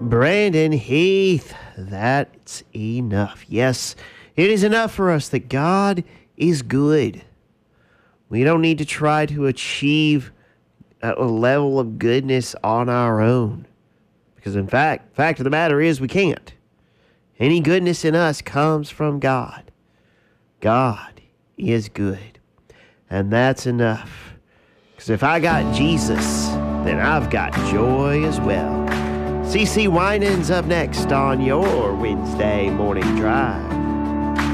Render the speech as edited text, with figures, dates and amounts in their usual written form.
Brandon Heath, that's enough. Yes, it is enough for us that God is good. We don't need to try to achieve a level of goodness on our own. Because in fact of the matter is we can't. Any goodness in us comes from God. God is good. And that's enough. Because if I got Jesus, then I've got joy as well. CeCe Winans up next on your Wednesday morning drive.